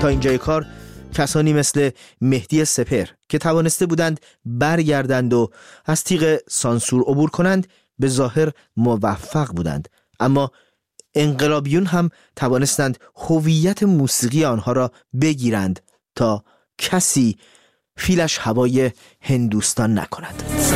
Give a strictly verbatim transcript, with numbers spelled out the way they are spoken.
تا اینجای کار کسانی مثل مهدی سپهر که توانسته بودند برگردند و از تیغ سانسور عبور کنند به ظاهر موفق بودند، اما انقلابیون هم توانستند هویت موسیقی آنها را بگیرند تا کسی فیلش هوای هندوستان نکند.